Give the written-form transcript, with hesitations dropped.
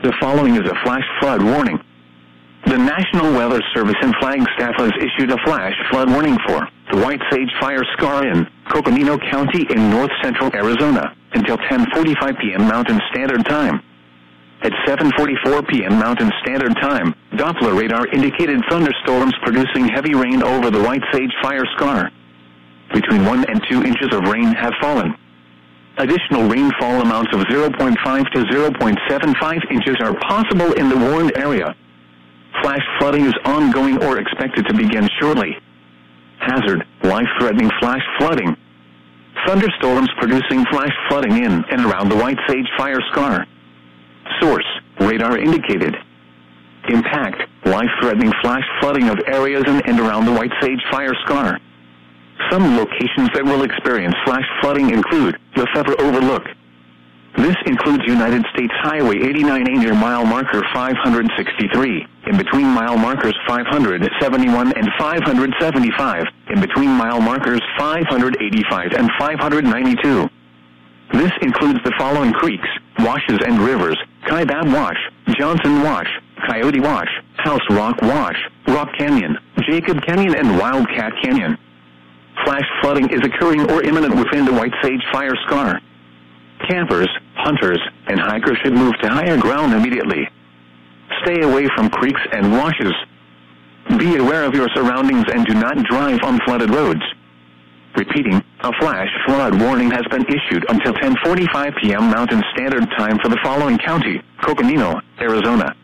The following is a flash flood warning. The National Weather Service and Flagstaff has issued a flash flood warning for the White Sage Fire Scar in Coconino County in north-central Arizona until 10:45 p.m. Mountain Standard Time. At 7:44 p.m. Mountain Standard Time, Doppler radar indicated thunderstorms producing heavy rain over the White Sage Fire Scar. Between 1 and 2 inches of rain have fallen. Additional rainfall amounts of 0.5 to 0.75 inches are possible in the warned area. Flash flooding is ongoing or expected to begin shortly. Hazard: life-threatening flash flooding. Thunderstorms producing flash flooding in and around the White Sage Fire Scar. Source: radar indicated. Impact: life-threatening flash flooding of areas in and around the White Sage Fire Scar. Some locations that will experience flash flooding include Lefevre Overlook. This includes United States Highway 89A near mile marker 563, in between mile markers 571 and 575, in between mile markers 585 and 592. This includes the following creeks, washes and rivers: Kaibab Wash, Johnson Wash, Coyote Wash, House Rock Wash, Rock Canyon, Jacob Canyon and Wildcat Canyon. Flash flooding is occurring or imminent within the White Sage Fire Scar. Campers, hunters, and hikers should move to higher ground immediately. Stay away from creeks and washes. Be aware of your surroundings and do not drive on flooded roads. Repeating, a flash flood warning has been issued until 10:45 p.m. Mountain Standard Time for the following county: Coconino, Arizona.